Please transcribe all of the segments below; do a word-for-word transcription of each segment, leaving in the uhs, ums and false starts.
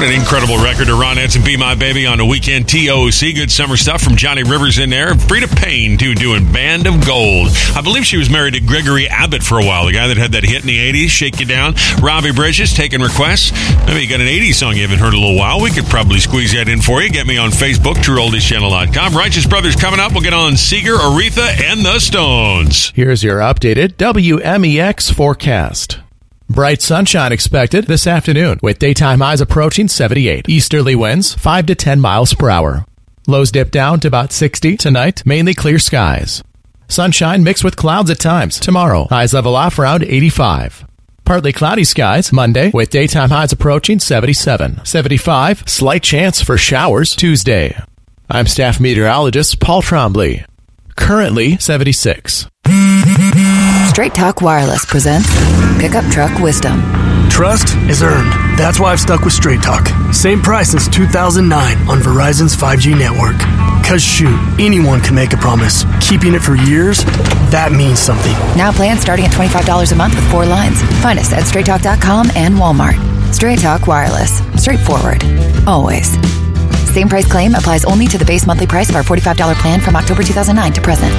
What an incredible record to Ronettes and Be My Baby on the weekend. T O C, good summer stuff from Johnny Rivers in there. Frida Payne, too, doing Band of Gold. I believe she was married to Gregory Abbott for a while, the guy that had that hit in the eighties, Shake You Down. Robbie Bridges taking requests. Maybe you got an eighties song you haven't heard in a little while. We could probably squeeze that in for you. Get me on Facebook, true oldies channel dot com. Righteous Brothers coming up. We'll get on Seeger, Aretha, and the Stones. Here's your updated W M E X forecast. Bright sunshine expected this afternoon with daytime highs approaching seventy-eight. Easterly winds five to ten miles per hour. Lows dip down to about sixty tonight, mainly clear skies. Sunshine mixed with clouds at times. Tomorrow, highs level off around eighty-five. Partly cloudy skies Monday with daytime highs approaching seventy-seven. seventy-five, slight chance for showers Tuesday. I'm staff meteorologist Paul Trombley. Currently seventy-six. Straight Talk Wireless presents Pickup Truck Wisdom. Trust is earned. That's why I've stuck with Straight Talk. Same price since two thousand nine on Verizon's five G network. Cause shoot, anyone can make a promise. Keeping it for years, that means something. Now plans starting at twenty-five dollars a month with four lines. Find us at straight talk dot com and Walmart. Straight Talk Wireless. Straightforward. Always. Same price claim applies only to the base monthly price of our forty-five dollars plan from October two thousand nine to present.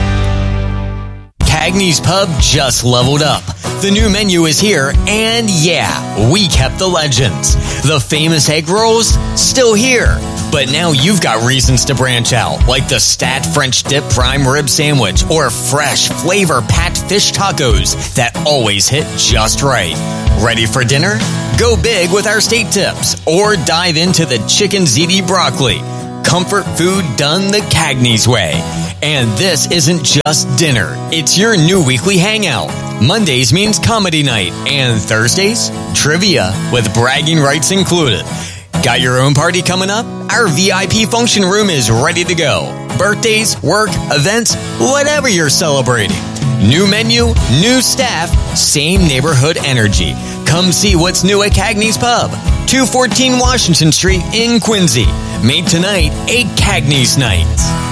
Cagney's Pub just leveled up. The new menu is here, and yeah, we kept the legends. The famous egg rolls, still here. But now you've got reasons to branch out, like the Stat French Dip Prime Rib Sandwich or fresh flavor-packed fish tacos that always hit just right. Ready for dinner? Go big with our steak tips, or dive into the chicken ziti broccoli. Comfort food done the Cagney's way. And this isn't just dinner. It's your new weekly hangout. Mondays means comedy night. And Thursdays, trivia with bragging rights included. Got your own party coming up? Our V I P function room is ready to go. Birthdays, work, events, whatever you're celebrating. New menu, new staff, same neighborhood energy. Come see what's new at Cagney's Pub. two fourteen Washington Street in Quincy. Made tonight a Cagney's night.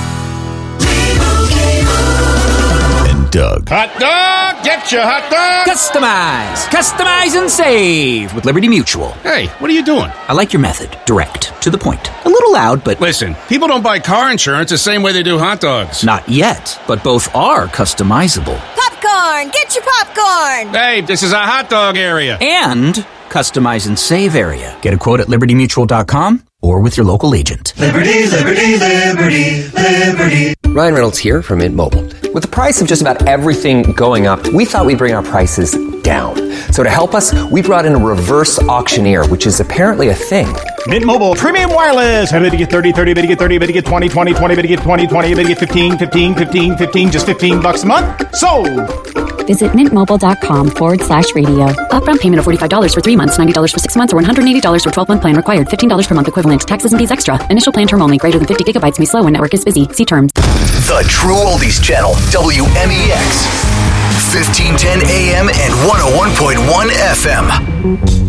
And Doug. Hot dog! Get your hot dog! Customize! Customize and save with Liberty Mutual. Hey, what are you doing? I like your method. Direct. To the point. A little loud, but... Listen, people don't buy car insurance the same way they do hot dogs. Not yet, but both are customizable. Popcorn! Get your popcorn! Hey, this is a hot dog area. And customize and save area. Get a quote at liberty mutual dot com or with your local agent. Liberty, liberty, liberty, liberty. Ryan Reynolds here from Mint Mobile. With the price of just about everything going up, we thought we'd bring our prices down. So to help us, we brought in a reverse auctioneer, which is apparently a thing. Mint Mobile Premium Wireless. How about you get thirty, thirty, about you get thirty, about you get twenty, twenty, twenty, about you get twenty, twenty, about you get fifteen, fifteen, fifteen, fifteen, just fifteen bucks a month? Sold! Visit mintmobile.com forward slash radio. Upfront payment of forty-five dollars for three months, ninety dollars for six months, or one hundred eighty dollars for twelve-month plan required. fifteen dollars per month equivalent. Taxes and fees extra. Initial plan term only. Greater than fifty gigabytes may slow when network is busy. See terms. The True Oldies Channel, W M E X. fifteen ten A M and one oh one point one F M.